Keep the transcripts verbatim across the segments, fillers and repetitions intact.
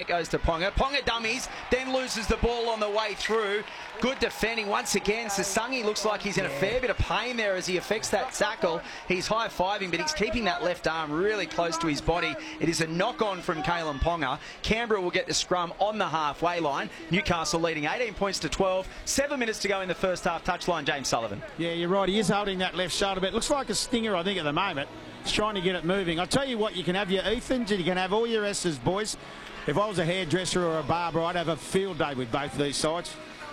It goes to Ponga. Ponga dummies, then loses the ball on the way through. Good defending once again. Sasangi looks like he's in a fair bit of pain there as he affects that tackle. He's high-fiving, but he's keeping that left arm really close to his body. It is a knock-on from Kalyn Ponga. Canberra will get the scrum on the halfway line. Newcastle leading eighteen points to twelve. Seven minutes to go in the first half. Touchline, James Sullivan. Yeah, you're right. He is holding that left shoulder, but it looks like a stinger, I think, at the moment. He's trying to get it moving. I'll tell you what, you can have your Ethans and you can have all your S's, boys. If I was a hairdresser or a barber, I'd have a field day with both of these sides.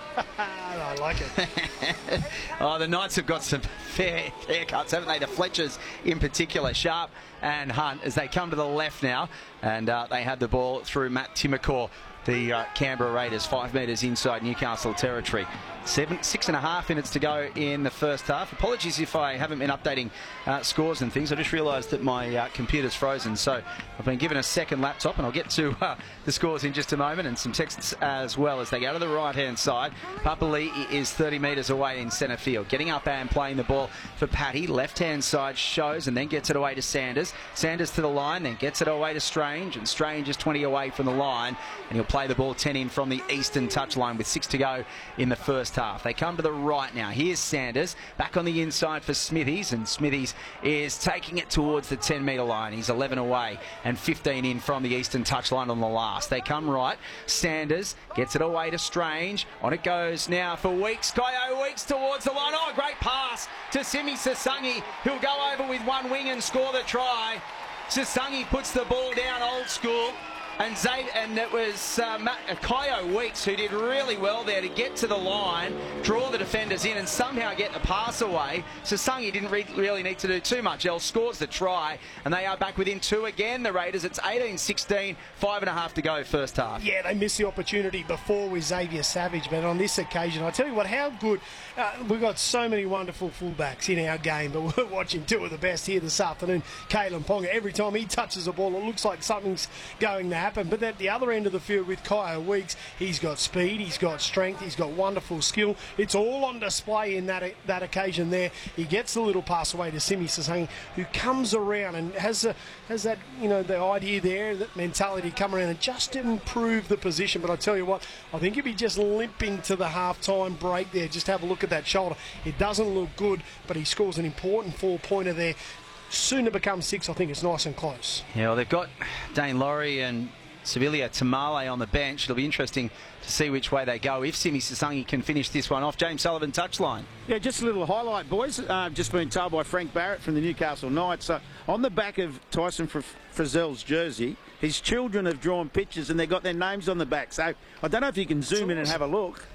I like it. Oh, the Knights have got some fair haircuts, haven't they? The Fletchers in particular, Sharp and Hunt, as they come to the left now, and uh, they had the ball through Matt Timmacore, the uh, Canberra Raiders, five metres inside Newcastle territory. Seven, six and a half minutes to go in the first half. Apologies if I haven't been updating uh, scores and things. I just realised that my uh, computer's frozen, so I've been given a second laptop, and I'll get to uh, the scores in just a moment, and some texts as well as they go to the right-hand side. Papali'i is thirty metres away in centre field, getting up and playing the ball for Patty. Left-hand side shows and then gets it away to Sanders. Sanders to the line, then gets it away to Strange, and Strange is twenty away from the line, and he'll play the ball ten in from the eastern touchline with six to go in the first half. They come to the right now. Here's Sanders back on the inside for Smithies, and Smithies is taking it towards the ten metre line. He's eleven away and fifteen in from the eastern touchline on the last. They come right. Sanders gets it away to Strange. On it goes now for Weeks. Kyo Weeks towards the line. Oh, great pass to Simi Sasangi, who'll go over with one wing and score the try. Sasangi puts the ball down old school. And Zayd, and it was uh, Matt, uh, Kyo Weeks who did really well there to get to the line, draw the defenders in, and somehow get the pass away. Sasangi didn't re really need to do too much else. Scores the try, and they are back within two again, the Raiders. It's eighteen sixteen, five and a half to go first half. Yeah, they missed the opportunity before with Xavier Savage, but on this occasion, I tell you what, how good. Uh, we've got so many wonderful fullbacks in our game, but we're watching two of the best here this afternoon. Kalyn Ponga, every time he touches the ball, it looks like something's going to happen. But at the other end of the field with Kyo Weeks, he's got speed, he's got strength, he's got wonderful skill. It's all on display in that that occasion there. He gets the little pass away to Simi Sasangi, who comes around and has a, has that, you know, the idea there, that mentality to come around and just improve the position. But I tell you what, I think if he just limping to the half-time break there, just have a look at that shoulder. It doesn't look good, but he scores an important four-pointer there. Soon to become six. I think it's nice and close. Yeah, well, they've got Dane Laurie and Sevilla Tamale on the bench. It'll be interesting to see which way they go if Simi Sasangi can finish this one off. James Sullivan, touchline. Yeah, just a little highlight, boys. Uh, just been told by Frank Barrett from the Newcastle Knights. Uh, on the back of Tyson Frizzell's jersey, his children have drawn pictures and they've got their names on the back. So I don't know if you can zoom in and have a look.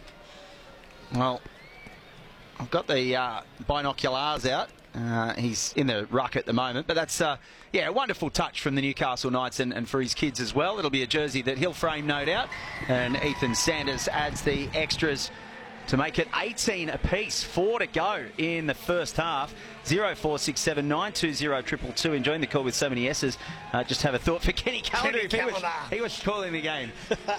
Well, I've got the uh, binoculars out. Uh, he's in the ruck at the moment, but that's uh, yeah, a wonderful touch from the Newcastle Knights and, and for his kids as well. It'll be a jersey that he'll frame, no doubt, and Ethan Sanders adds the extras to make it eighteen apiece. Four to go in the first half. zero four six seven nine two zero two two two. Enjoying the call with so many S's. Uh, just have a thought for Kenny Callender. Kenny he, was, he was calling the game.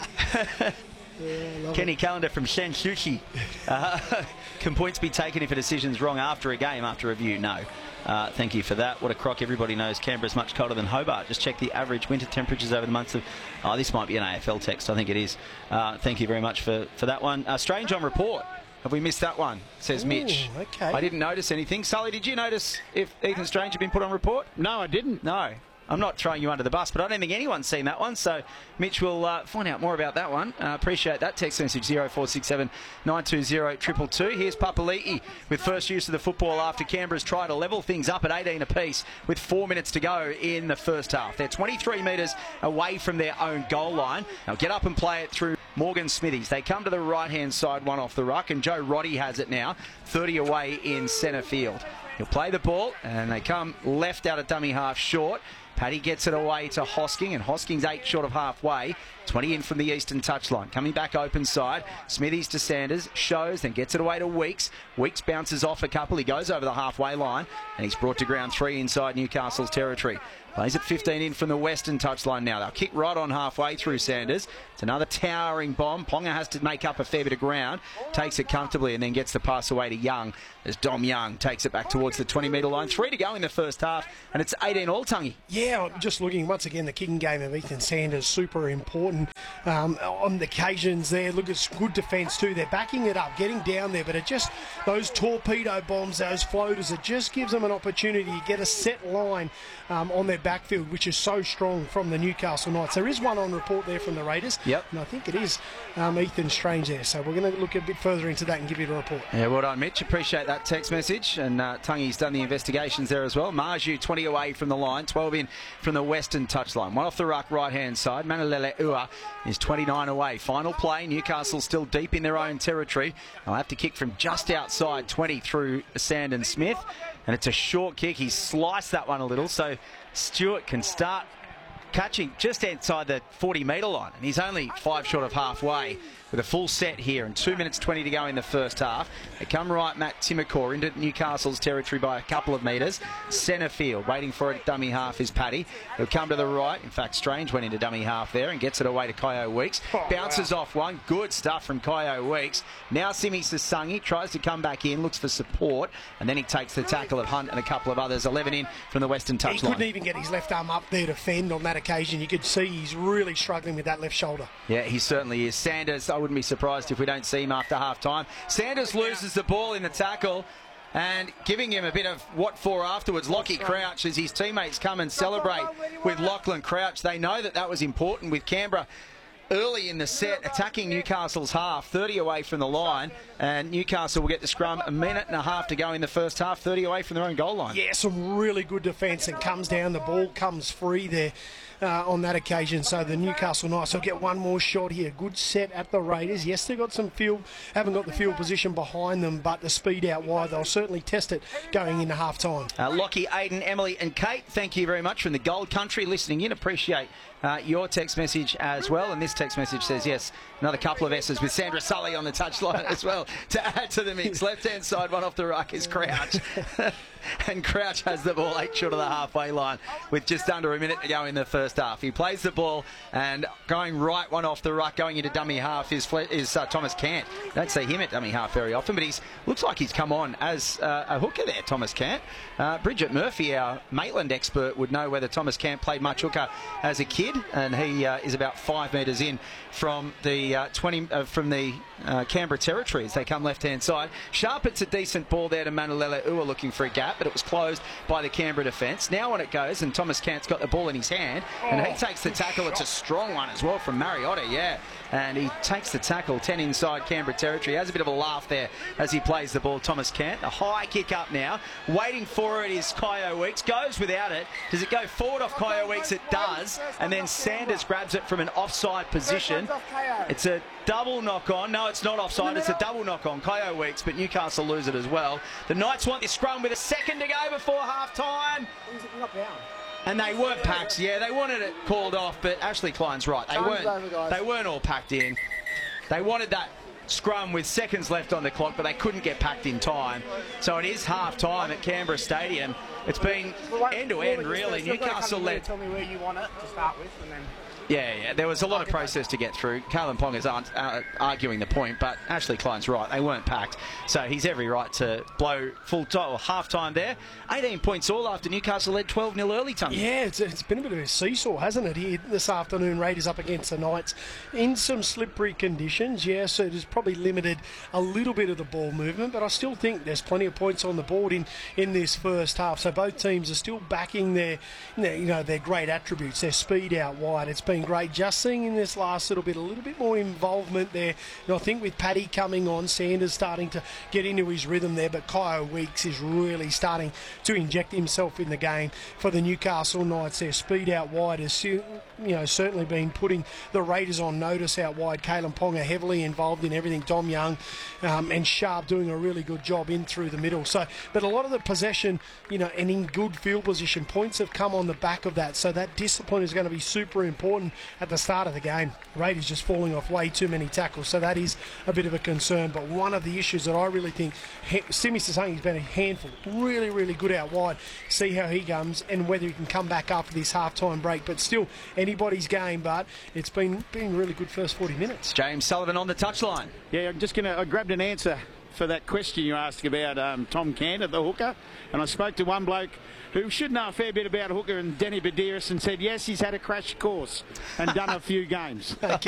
Yeah, Kenny Callender from Sanssouci. Uh, can points be taken if a decision's wrong after a game, after review? No. Uh, thank you for that. What a crock. Everybody knows Canberra's much colder than Hobart. Just check the average winter temperatures over the months of... Oh, this might be an A F L text. I think it is. Uh, thank you very much for, for that one. Uh, Strange on report. Have we missed that one? Says Ooh, Mitch. okay. I didn't notice anything. Sully, did you notice if Ethan Strange had been put on report? No, I didn't. No. I'm not throwing you under the bus, but I don't think anyone's seen that one. So Mitch will uh, find out more about that one. Uh, appreciate that. Text message zero four six seven nine two zero two two two. Here's Papali'i with first use of the football after Canberra's try to level things up at eighteen apiece with four minutes to go in the first half. They're twenty-three metres away from their own goal line. They'll get up and play it through Morgan Smithies. They come to the right-hand side, one off the ruck, and Joe Roddy has it now, thirty away in centre field. He'll play the ball, and they come left out of dummy half short. Paddy gets it away to Hosking, and Hosking's eight short of halfway. twenty in from the eastern touchline. Coming back open side, Smithies to Sanders, shows, then gets it away to Weeks. Weeks bounces off a couple. He goes over the halfway line, and he's brought to ground three inside Newcastle's territory. Plays it fifteen in from the western touchline now. They'll kick right on halfway through Sanders. It's another towering bomb. Ponga has to make up a fair bit of ground. Takes it comfortably and then gets the pass away to Young as Dom Young takes it back towards the twenty metre line. Three to go in the first half, and it's eighteen all, Tungy. Yeah, Yeah, I'm just looking once again, the kicking game of Ethan Sanders, super important um, on the occasions there. Look, it's good defence too. They're backing it up, getting down there, but it just, those torpedo bombs, those floaters, it just gives them an opportunity to get a set line um, on their backfield, which is so strong from the Newcastle Knights. There is one on report there from the Raiders. Yep. And I think it is um, Ethan Strange there. So we're going to look a bit further into that and give you the report. Yeah, well done, Mitch. Appreciate that text message. And uh, Tungy's done the investigations there as well. Marju, twenty away from the line, twelve in from the western touchline. One off the ruck, right-hand side. Manalele Ua is twenty-nine away. Final play. Newcastle still deep in their own territory. They'll have to kick from just outside twenty through Sandon Smith. And it's a short kick. He's sliced that one a little, so Stewart can start catching just outside the forty metre line. And he's only five short of halfway with a full set here and two minutes twenty to go in the first half. They come right, Matt Timokor into Newcastle's territory by a couple of metres. Centre field, waiting for it, dummy half is Paddy. He'll come to the right. In fact, Strange went into dummy half there and gets it away to Kyo Weeks. Oh, Bounces wow. off one. Good stuff from Kyo Weeks. Now Simi Sasangi tries to come back in, looks for support, and then he takes the tackle of Hunt and a couple of others. eleven in from the western touchline. He couldn't even get his left arm up there to fend on that occasion. You could see he's really struggling with that left shoulder. Yeah, he certainly is. Sanders, I wouldn't be surprised if we don't see him after half time. Sanders loses the ball in the tackle and giving him a bit of what for afterwards. Lockie Crouch, as his teammates come and celebrate with Lachlan Crouch. They know that that was important with Canberra early in the set, attacking Newcastle's half, thirty away from the line, and Newcastle will get the scrum a minute and a half to go in the first half, thirty away from their own goal line. Yeah, some really good defence, and comes down, the ball comes free there uh, on that occasion, so the Newcastle Knights will get one more shot here. Good set at the Raiders. Yes, they've got some field, haven't got the field position behind them, but the speed out wide, they'll certainly test it going into half time. Uh, Lockie, Aidan, Emily and Kate, thank you very much from the Gold Country listening in. Appreciate Uh, your text message as well, and this text message says yes, another couple of S's with Sandra Sully on the touchline as well to add to the mix. Left hand side, one off the ruck is Crouch. And Crouch has the ball eight short of the halfway line with just under a minute to go in the first half. He plays the ball, and going right, one off the ruck, going into dummy half is, is uh, Thomas Cant. Don't see him at dummy half very often, but he's looks like he's come on as uh, a hooker there, Thomas Cant. Uh, Bridget Murphy, our Maitland expert, would know whether Thomas Cant played much hooker as a kid, and he uh, is about five metres in from the uh, twenty uh, from the uh, Canberra territory as they come left hand side. Sharpens a decent ball there to Manalele Ua looking for a gap, but it was closed by the Canberra defence. Now on it goes, and Thomas Cant's got the ball in his hand, and he takes the tackle. It's a strong one as well from Mariotta, yeah. And he takes the tackle, ten inside Canberra territory. Has a bit of a laugh there as he plays the ball, Thomas Cant. A high kick up now. Waiting for it is Kyo Weeks. Goes without it. Does it go forward off Kyo Weeks? It does. And then Sanders grabs it from an offside position. It's a double knock on. No, it's not offside. It's a double knock on Kyo Weeks, but Newcastle lose it as well. The Knights want this scrum with a second to go before half time. And they weren't packed. Yeah, they wanted it called off, but Ashley Klein's right. They weren't, they weren't all packed in. They wanted that scrum with seconds left on the clock, but they couldn't get packed in time. So it is half time at Canberra Stadium. It's been end to end, really. Newcastle led. Tell me where you want it to start with, and then. Yeah, yeah, there was a lot of process to get through. Kalyn Ponga's aren't uh, arguing the point, but Ashley Klein's right. They weren't packed. So he's every right to blow full time or half time there. eighteen points all after Newcastle led twelve nil early, Tony. Yeah, it's, it's been a bit of a seesaw, hasn't it, here this afternoon. Raiders up against the Knights in some slippery conditions. Yeah, so it has probably limited a little bit of the ball movement, but I still think there's plenty of points on the board in, in this first half. So both teams are still backing their, their, you know, their great attributes, their speed out wide. It's been great just seeing in this last little bit a little bit more involvement there. And I think with Paddy coming on, Sanders starting to get into his rhythm there, but Kyo Weeks is really starting to inject himself in the game for the Newcastle Knights. Their speed out wide has, you know, certainly been putting the Raiders on notice out wide. Kalyn Ponga heavily involved in everything. Dom Young um, and Sharp doing a really good job in through the middle. So, but a lot of the possession, you know, and in good field position, points have come on the back of that. So that discipline is going to be super important at the start of the game. Raiders just falling off way too many tackles, so that is a bit of a concern. But one of the issues that I really think, Simi Sasangi's been a handful, really, really good out wide. See how he comes and whether he can come back after this half-time break. But still, anybody's game, but it's been been really good first forty minutes. James Sullivan on the touchline. Yeah, I'm just going to, I grabbed an answer for that question you asked about um, Tom Cantor, the hooker. And I spoke to one bloke who should know a fair bit about hooker, and Denny Badiris, and said yes, he's had a crash course and done a few games. Okay.